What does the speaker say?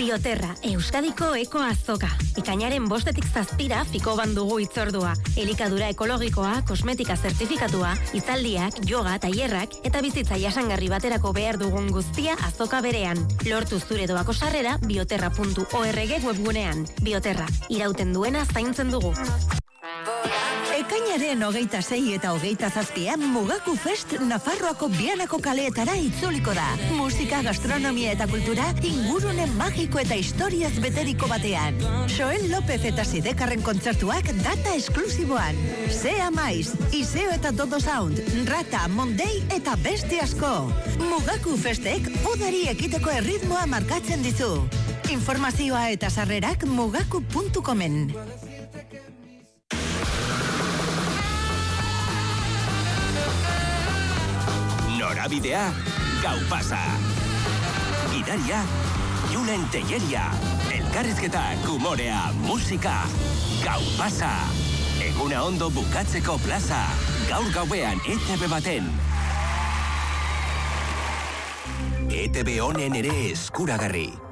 Bioterra, Euskadiko eko azoka. Ikainaren 5 zazpira fikoban dugu hitzordua. Elikadura ekologikoa, kosmetika zertifikatua, hitzaldiak, yoga, tailerrak eta bizitza jasangarri baterako behar dugun guztia azoka berean. Lortu zure doako sarrera bioterra.org webgunean. Bioterra, irauten duena zaintzen dugu. Ekainaren 26 eta 27 Mugaku Fest Nafarroako Bianako kaleetara itzuliko da. Musika, gastronomia eta kultura ingurune magiko eta historiaz beteriko batean. Joel López eta Sidekarren kontzertuak data esklusiboan. Sea Mais, Iseo eta Dodo Sound, Rata, Mondei eta beste asko. Mugaku Festek udari ekiteko erritmoa markatzen dizu. Informazioa eta sarrerak mugaku.comen. Norabidea, gau pasa. Gidaria, Julen Telleria. Elkarrizketak, humorea, musika. Gau pasa. Eguna ondo bukatzeko plaza. Gaur gauean ETV baten. ETV honen ere eskuragarri.